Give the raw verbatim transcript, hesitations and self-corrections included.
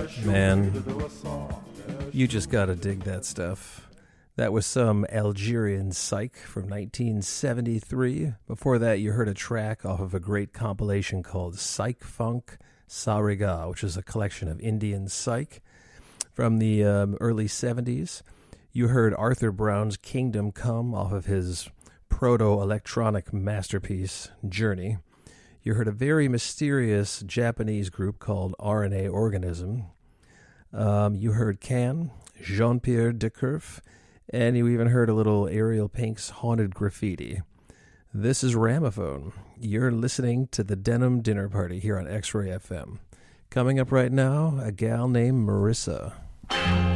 Man, you just gotta dig that stuff. That was some Algerian psych from nineteen seventy-three. Before that, you heard a track off of a great compilation called Psych Funk Sariga, which is a collection of Indian psych from the um, early seventies. You heard Arthur Brown's Kingdom Come off of his proto-electronic masterpiece, Journey. You heard a very mysterious Japanese group called R N A Organism. Um, you heard Can, Jean-Pierre Decourf, and you even heard a little Ariel Pink's Haunted Graffiti. This is Ramophone. You're listening to the Denim Dinner Party here on X-Ray F M. Coming up right now, a gal named Marissa.